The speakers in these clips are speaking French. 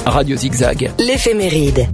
Radio Zigzag. L'éphéméride.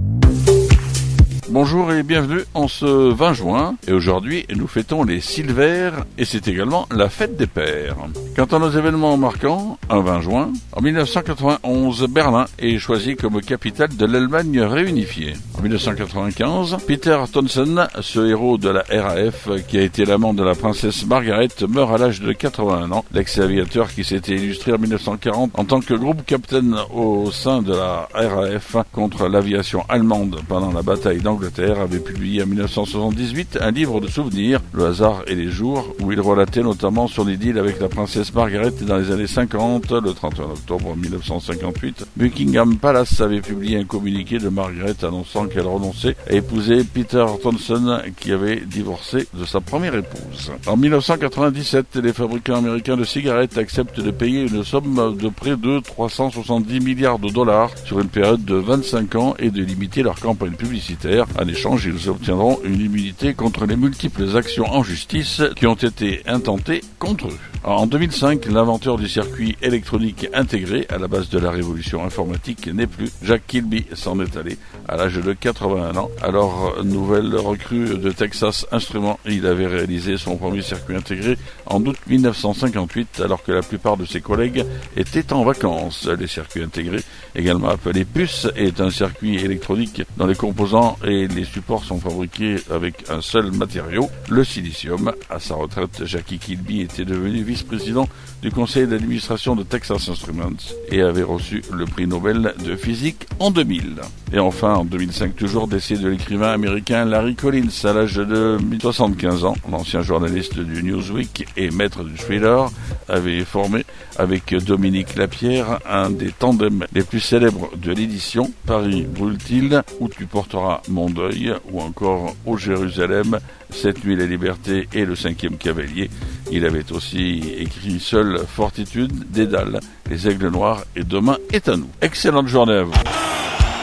Bonjour et bienvenue en ce 20 juin. Et aujourd'hui, nous fêtons les Silvères et c'est également la fête des pères. Quant à nos événements marquants, un 20 juin, en 1991, Berlin est choisi comme capitale de l'Allemagne réunifiée. En 1995, Peter Thomson, ce héros de la RAF qui a été l'amant de la princesse Margaret, meurt à l'âge de 81 ans. L'ex-aviateur qui s'était illustré en 1940 en tant que groupe capitaine au sein de la RAF contre l'aviation allemande pendant la bataille d'Angleterre avait publié en 1978 un livre de souvenirs, Le hasard et les jours, où il relatait notamment son idylle avec la princesse Margaret dans les années 50. Le 31 octobre 1958, Buckingham Palace avait publié un communiqué de Margaret annonçant qu'elle renonçait à épouser Peter Thomson, qui avait divorcé de sa première épouse. En 1997, les fabricants américains de cigarettes acceptent de payer une somme de près de 370 milliards de dollars sur une période de 25 ans et de limiter leur campagne publicitaire. En échange, ils obtiendront une immunité contre les multiples actions en justice qui ont été intentées contre eux. En 2005, l'inventeur du circuit électronique intégré à la base de la révolution informatique n'est plus. Jack Kilby s'en est allé à l'âge de 81 ans. Alors, nouvelle recrue de Texas Instruments, il avait réalisé son premier circuit intégré en août 1958, alors que la plupart de ses collègues étaient en vacances. Les circuits intégrés, également appelés puces, est un circuit électronique dont les composants et les supports sont fabriqués avec un seul matériau, le silicium. À sa retraite, Jackie Kilby était devenu vice-président du conseil d'administration de Texas Instruments et avait reçu le prix Nobel de physique en 2000. Et enfin, en 2005 toujours, décès de l'écrivain américain Larry Collins à l'âge de 75 ans. L'ancien journaliste du Newsweek et maître du thriller avait formé avec Dominique Lapierre un des tandems les plus célèbres de l'édition, Paris brûle-t-il, Où tu porteras mon deuil, ou encore Ô Jérusalem, Cette nuit la liberté et le 5e cavalier. Il avait aussi écrit Seule fortitude, Dédale, Les aigles noirs et Demain est à nous. Excellente journée à vous.